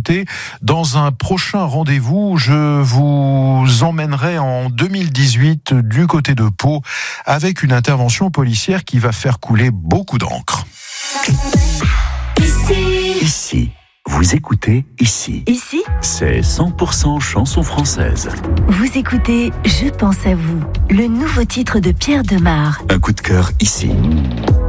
écouter. Dans un prochain rendez-vous, je vous emmènerai en 2018 du côté de Pau avec une intervention policière qui va faire couler beaucoup d'encre. Ici, vous écoutez Ici. Ici, C'est 100% chanson française. vous écoutez Je pense à vous, le nouveau titre de Pierre Demar. Un coup de cœur ici.